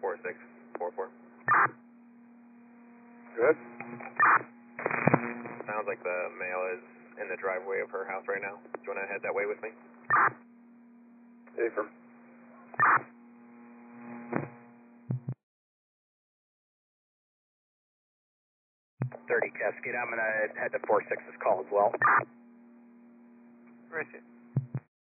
4644. Good. Sounds like the male is in the driveway of her house right now. Do you want to head that way with me? Affirm. 30 Cascade, I'm going to head to 46's call as well. Right.